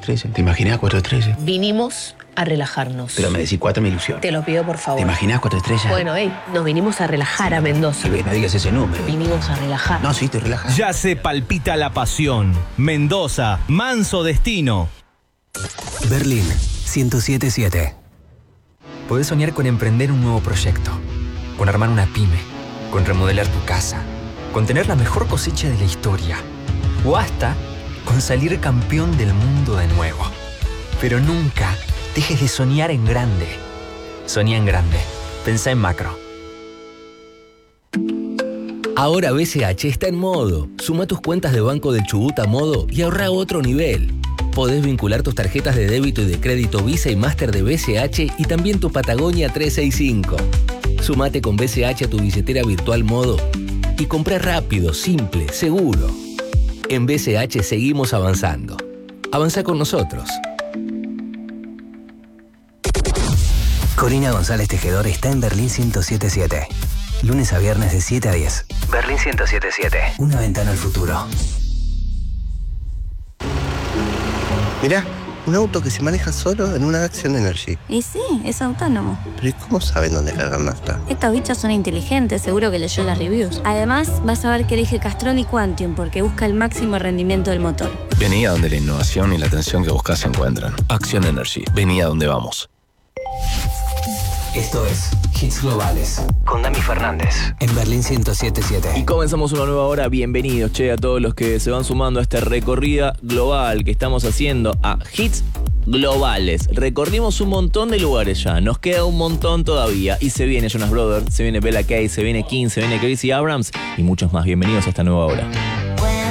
estrellas. ¿Te imaginás 4 estrellas? Vinimos a relajarnos. Pero me decís 4, me ilusión. Te lo pido, por favor. ¿Te imaginás 4 estrellas? Bueno, nos vinimos a relajar a Mendoza. No digas ese número. Vinimos a relajar. No, sí, estoy relajado. Ya se palpita la pasión. Mendoza, manso destino. Berlín 107.7. Podés soñar con emprender un nuevo proyecto, con armar una pyme, con remodelar tu casa, con tener la mejor cosecha de la historia, o hasta con salir campeón del mundo de nuevo. Pero nunca dejes de soñar en grande. Soñá en grande. Pensá en macro. Ahora BCH está en modo. Suma tus cuentas de Banco del Chubut a modo y ahorra a otro nivel. Podés vincular tus tarjetas de débito y de crédito Visa y Master de BCH y también tu Patagonia 365. Sumate con BCH a tu billetera virtual modo y comprá rápido, simple, seguro. En BCH seguimos avanzando. Avanza con nosotros. Corina González Tejedor está en Berlín 107.7. Lunes a viernes de 7 a 10. Berlín 107.7. Una ventana al futuro. Mirá, un auto que se maneja solo en una Action Energy. Y sí, es autónomo. Pero ¿y cómo saben dónde cargar nafta? Estos bichos son inteligentes, seguro que leyó las reviews. Además, vas a ver que elige Castrol y Quantium porque busca el máximo rendimiento del motor. Vení a donde la innovación y la atención que buscas se encuentran. Action Energy. Vení a donde vamos. Esto es Hits Globales con Dami Fernández en Berlín 107.7. Y comenzamos una nueva hora. Bienvenidos, a todos los que se van sumando a esta recorrida global que estamos haciendo a Hits Globales. Recorrimos un montón de lugares ya, nos queda un montón todavía. Y se viene Jonas Brothers, se viene Bella K, se viene King, se viene Gracie Abrams y muchos más. Bienvenidos a esta nueva hora.